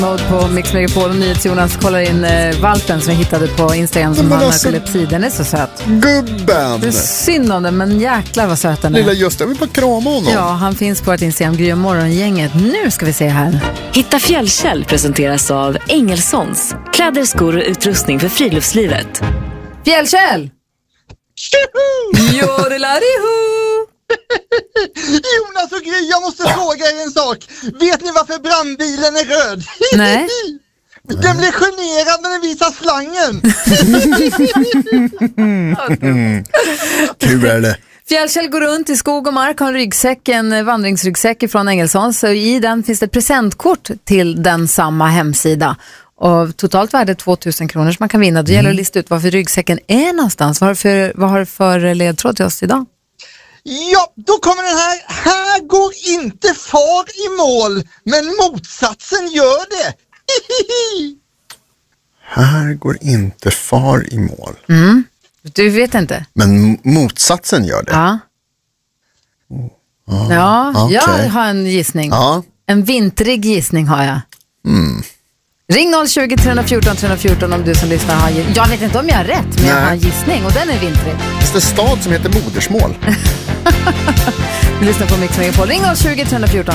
Mode på Mix Megapol och NyhetsJonas kollar in valpen som jag hittade på Instagram som har narkolepsi. Den är så söt. Gubben! Det är synd om den, men jäklar vad söt den är. Lilla just, jag vill bara krama honom. Ja, han finns på ett Instagram, Gry och Morgongänget. Nu ska vi se här. Hitta Fjällkäll presenteras av Engelsons. Kläder, skor och utrustning för friluftslivet. Fjällkäll! Jodelariho! Jonas och Gry, jag måste fråga er en sak. Vet ni varför brandbilen är röd? Nej. Den blir generad när den visar slangen. Kul är det. Fjällkäll går runt i skog och mark, har en ryggsäck, en vandringsryggsäck från Engelsons. Så i den finns det ett presentkort till den samma hemsida. Och totalt värde 2000 kronor som man kan vinna. Då gäller det att lista ut varför ryggsäcken är någonstans. Vad har du för ledtråd till oss idag? Ja, då kommer den här. Här går inte far i mål, men motsatsen gör det. Här går inte far i mål. Du vet inte? Men motsatsen gör det. Ja. Ja, okej. jag har en gissning. Ja. En vintrig gissning har jag. Ring 020-314-314 om du som lyssnar har gissning. Jag vet inte om jag har rätt, men jag har en gissning och den är vintrig. Det är en stad som heter Modersmål. Du lyssnar på Mix Megapol. Ring 020-314.